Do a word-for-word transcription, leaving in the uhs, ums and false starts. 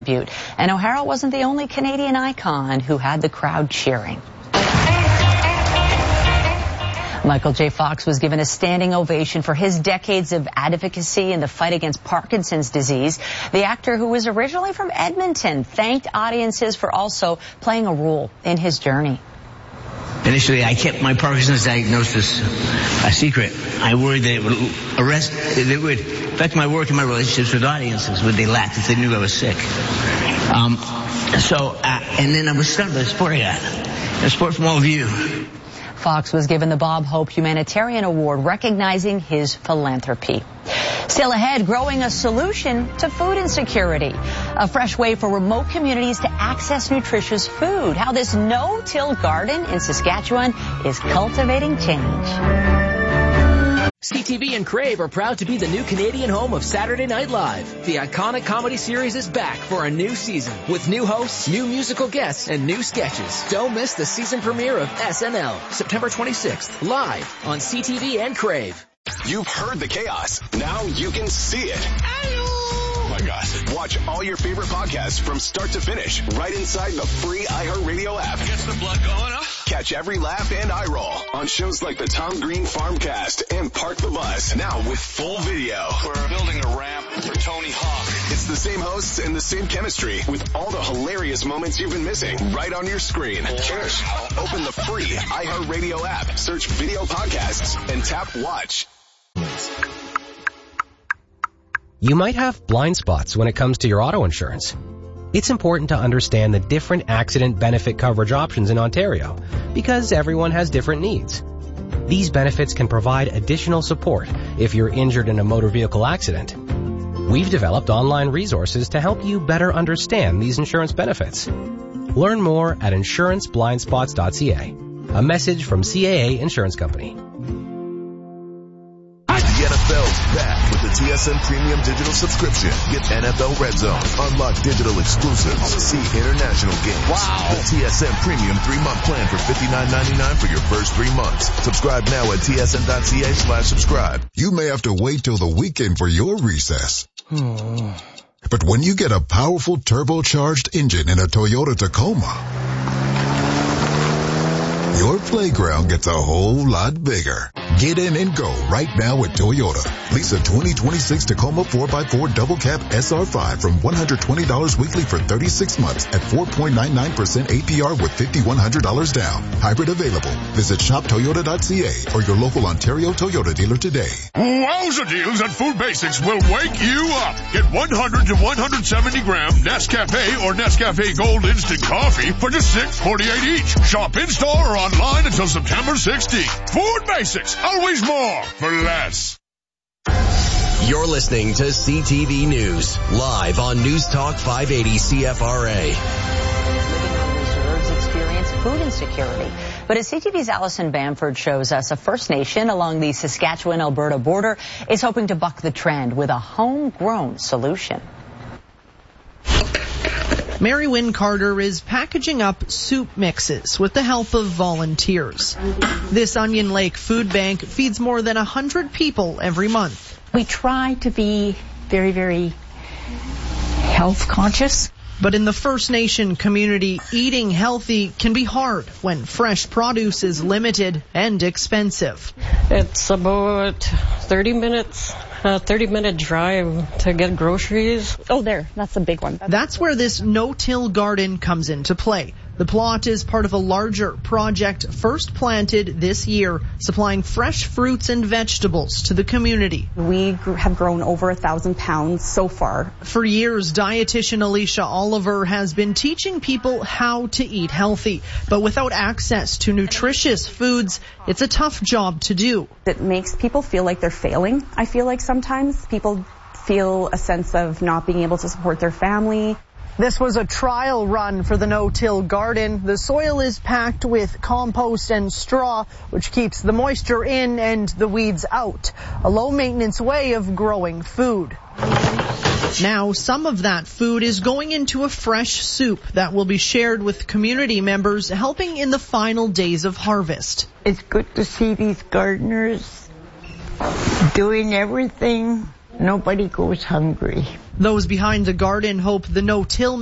And O'Hara wasn't the only Canadian icon who had the crowd cheering. Michael J. Fox was given a standing ovation for his decades of advocacy in the fight against Parkinson's disease. The actor, who was originally from Edmonton, thanked audiences for also playing a role in his journey. Initially, I kept my Parkinson's diagnosis a secret. I worried that it would arrest, it would affect my work and my relationships with audiences. Would they laugh if they knew I was sick? Um, so, uh, and then I was stunned by the support I got. The support from all of you. Fox was given the Bob Hope Humanitarian Award, recognizing his philanthropy. Still ahead, growing a solution to food insecurity. A fresh way for remote communities to access nutritious food. How this no-till garden in Saskatchewan is cultivating change. C T V and Crave are proud to be the new Canadian home of Saturday Night Live. The iconic comedy series is back for a new season with new hosts, new musical guests, and new sketches. Don't miss the season premiere of S N L, September twenty-sixth, live on C T V and Crave. You've heard the chaos. Now you can see it. Oh my God. Watch all your favorite podcasts from start to finish right inside the free iHeartRadio app. Gets the blood going, huh? Catch every laugh and eye roll on shows like the Tom Green Farmcast and Park the Bus. Now with full video. We're building a ramp for Tony Hawk. It's the same hosts and the same chemistry with all the hilarious moments you've been missing right on your screen. Cheers. Open the free iHeartRadio app, search video podcasts, and tap watch. You might have blind spots when it comes to your auto insurance. It's important to understand the different accident benefit coverage options in Ontario because everyone has different needs. These benefits can provide additional support if you're injured in a motor vehicle accident. We've developed online resources to help you better understand these insurance benefits. Learn more at insurance blind spots dot c a. A message from C A A Insurance Company. The N F L's back with the T S N Premium Digital Subscription. Get N F L Red Zone, unlock digital exclusives, see international games. Wow. The T S N Premium three-month plan for fifty-nine ninety-nine for your first three months. Subscribe now at T S N dot C A slash subscribe. You may have to wait till the weekend for your recess. But when you get a powerful turbocharged engine in a Toyota Tacoma, your playground gets a whole lot bigger. Get in and go right now at Toyota. Lease a twenty twenty-six Tacoma four by four Double Cab S R five from one hundred twenty dollars weekly for thirty-six months at four point nine nine percent A P R with five thousand one hundred dollars down. Hybrid available. Visit shop toyota dot c a or your local Ontario Toyota dealer today. Wowza deals at Food Basics will wake you up. Get one hundred to one hundred seventy gram Nescafe or Nescafe Gold Instant Coffee for just six forty-eight each. Shop in-store or online until September sixteenth. Food Basics. Always more for less. You're listening to C T V News, live on News Talk five eighty C F R A. Living on reserves experience food insecurity. But as C T V's Allison Bamford shows us, a First Nation along the Saskatchewan-Alberta border is hoping to buck the trend with a homegrown solution. Mary Wynn Carter is packaging up soup mixes with the help of volunteers. This Onion Lake food bank feeds more than one hundred people every month. We try to be very, very health conscious. But in the First Nation community, eating healthy can be hard when fresh produce is limited and expensive. It's about thirty minutes. A thirty minute drive to get groceries. Oh, there. That's a big one. That's where this no-till garden comes into play. The plot is part of a larger project first planted this year, supplying fresh fruits and vegetables to the community. We have grown over a thousand pounds so far. For years, dietitian Alicia Oliver has been teaching people how to eat healthy. But without access to nutritious foods, it's a tough job to do. It makes people feel like they're failing. I feel like sometimes people feel a sense of not being able to support their family. This was a trial run for the no-till garden. The soil is packed with compost and straw, which keeps the moisture in and the weeds out. A low-maintenance way of growing food. Now, some of that food is going into a fresh soup that will be shared with community members, helping in the final days of harvest. It's good to see these gardeners doing everything nobody goes hungry. Those behind the garden hope the no-till